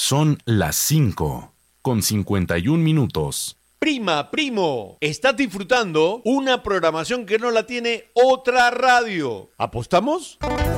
Son las 5:51. Prima, primo, estás disfrutando una programación que no la tiene otra radio. ¿Apostamos?